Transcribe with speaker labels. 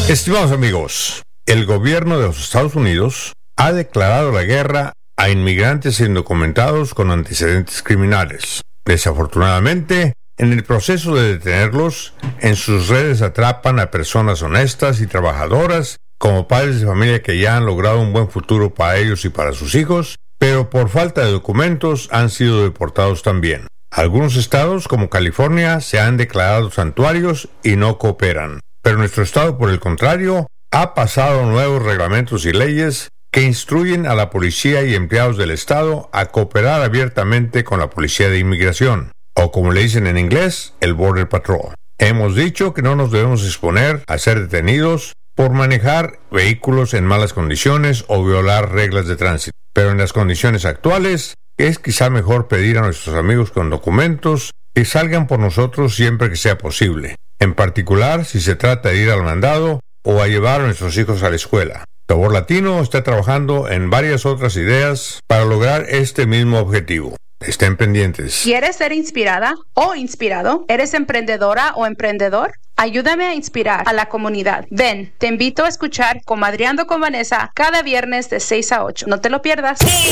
Speaker 1: Estimados amigos, el gobierno de los Estados Unidos ha declarado la guerra a inmigrantes indocumentados con antecedentes criminales. Desafortunadamente, en el proceso de detenerlos, en sus redes atrapan a personas honestas y trabajadoras, como padres de familia que ya han logrado un buen futuro para ellos y para sus hijos, pero por falta de documentos han sido deportados también. Algunos estados, como California, se han declarado santuarios y no cooperan. Pero nuestro estado, por el contrario, ha pasado nuevos reglamentos y leyes que instruyen a la policía y empleados del estado a cooperar abiertamente con la policía de inmigración, o como le dicen en inglés, el Border Patrol. Hemos dicho que no nos debemos exponer a ser detenidos por manejar vehículos en malas condiciones o violar reglas de tránsito. Pero en las condiciones actuales, es quizá mejor pedir a nuestros amigos con documentos que salgan por nosotros siempre que sea posible. En particular, si se trata de ir al mandado o a llevar a nuestros hijos a la escuela. Sabor Latino está trabajando en varias otras ideas para lograr este mismo objetivo. Estén pendientes.
Speaker 2: ¿Quieres ser inspirada o inspirado? ¿Eres emprendedora o emprendedor? Ayúdame a inspirar a la comunidad. Ven, te invito a escuchar Comadreando con Vanessa cada viernes de 6 a 8. No te lo pierdas.